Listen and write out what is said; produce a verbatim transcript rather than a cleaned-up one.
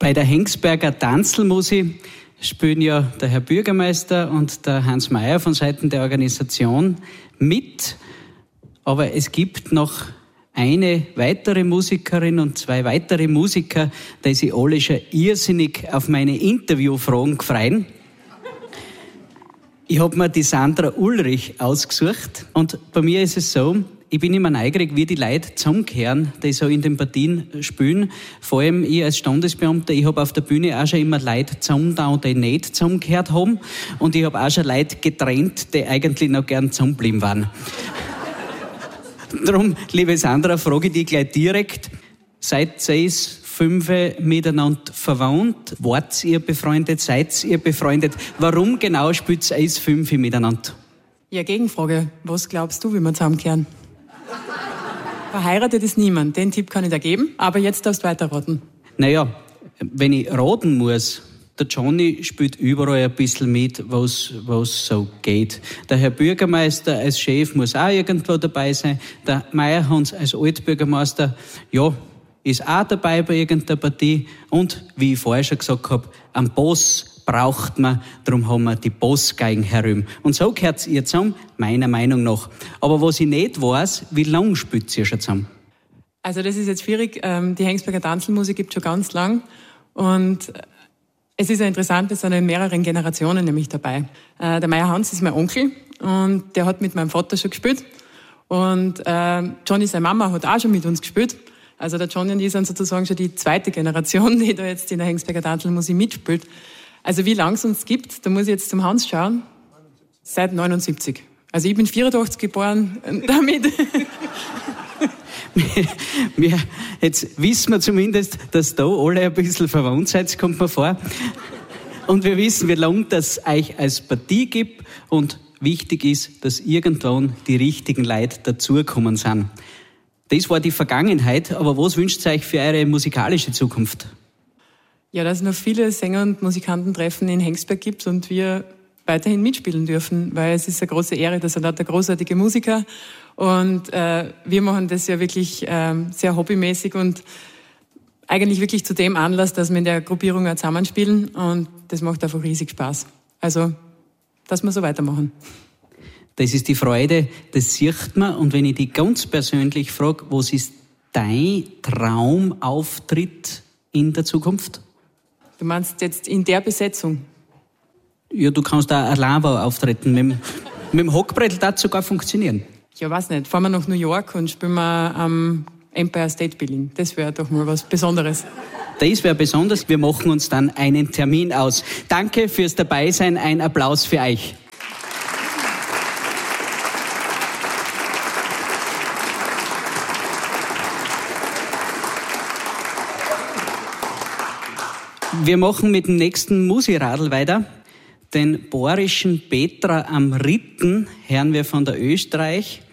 Bei der Hengsberger Tanzelmusik spielen ja der Herr Bürgermeister und der Hans Mayer von Seiten der Organisation mit. Aber es gibt noch eine weitere Musikerin und zwei weitere Musiker, die sich alle schon irrsinnig auf meine Interviewfragen freuen. Ich habe mir die Sandra Ulrich ausgesucht und bei mir ist es so, ich bin immer neugierig, wie die Leute zusammenkehren, die so in den Partien spielen. Vor allem ich als Standesbeamter, ich habe auf der Bühne auch schon immer Leute zusammengetan, die nicht zusammengehört haben. Und ich habe auch schon Leute getrennt, die eigentlich noch gern zusammengeblieben waren. Darum, liebe Sandra, frage ich dich gleich direkt. Seid ihr fünf miteinander verwandt? Wart ihr befreundet? Seid ihr befreundet? Warum genau spielt ihr fünf miteinander? Ja, Gegenfrage. Was glaubst du, wie wir zusammenkehren? Verheiratet ist niemand. Den Tipp kann ich dir geben. Aber jetzt darfst du weiterraten. Naja, wenn ich raten muss, der Johnny spielt überall ein bisschen mit, was, was so geht. Der Herr Bürgermeister als Chef muss auch irgendwo dabei sein. Der Meierhans als Altbürgermeister, ja, ist auch dabei bei irgendeiner Partie. Und, wie ich vorher schon gesagt habe, am Boss braucht man, darum haben wir die Bossgeigen herum. Und so gehört ihr zusammen, meiner Meinung nach. Aber was ich nicht weiß, wie lange spielt ihr schon zusammen? Also das ist jetzt schwierig. Die Hengsberger Tanzelmusik gibt es schon ganz lang. Und es ist ja interessant, es sind in mehreren Generationen nämlich dabei. Der Meier Hans ist mein Onkel und der hat mit meinem Vater schon gespielt. Und Johnny, seine Mama, hat auch schon mit uns gespielt. Also der Johnny und ich sind sozusagen schon die zweite Generation, die da jetzt in der Hengsberger Tanzelmusik mitspielt. Also wie lange es uns gibt, da muss ich jetzt zum Hans schauen. Seit neunundsiebzig. Also ich bin vierundachtzig geboren, damit. wir, wir, jetzt wissen wir zumindest, dass da alle ein bisschen verwandt seid, kommt mir vor. Und wir wissen, wie lange das euch als Partie gibt. Und wichtig ist, dass irgendwann die richtigen Leute dazukommen sind. Das war die Vergangenheit, aber was wünscht ihr euch für eure musikalische Zukunft? Ja, dass es noch viele Sänger und Musikantentreffen in Hengsberg gibt und wir weiterhin mitspielen dürfen, weil es ist eine große Ehre, das sind lauter großartige Musiker und äh, wir machen das ja wirklich äh, sehr hobbymäßig und eigentlich wirklich zu dem Anlass, dass wir in der Gruppierung auch zusammenspielen und das macht einfach riesig Spaß. Also, dass wir so weitermachen. Das ist die Freude, das sieht man. Und wenn ich dich ganz persönlich frage, was ist dein Traumauftritt in der Zukunft? Du meinst jetzt in der Besetzung? Ja, du kannst auch allein auftreten. Mit dem, mit dem Hockbrett das sogar funktionieren. Ja, weiß nicht. Fahren wir nach New York und spielen wir am Empire State Building. Das wäre doch mal was Besonderes. Das wäre besonders. Wir machen uns dann einen Termin aus. Danke fürs Dabeisein. Ein Applaus für euch. Wir machen mit dem nächsten Musiradl weiter. Den bohrischen Petra am Ritten hören wir von der Österreich.